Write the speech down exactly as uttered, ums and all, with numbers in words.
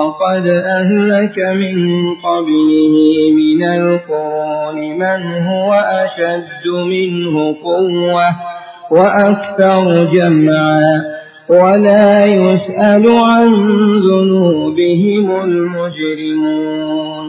وقد أهلك من قبله من القرون من هو أشد منه قوة وأكثر جمعا ولا يسأل عن ذنوبهم المجرمون